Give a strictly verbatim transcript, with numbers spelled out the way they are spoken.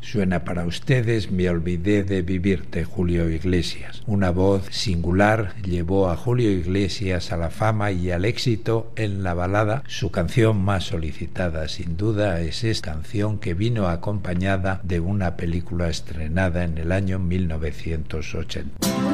Suena para ustedes Me olvidé de vivirte, Julio Iglesias. Una voz singular llevó a Julio Iglesias a la fama y al éxito en la balada. Su canción más solicitada, sin duda, es esta canción, que vino acompañada de una película estrenada en el año mil novecientos ochenta.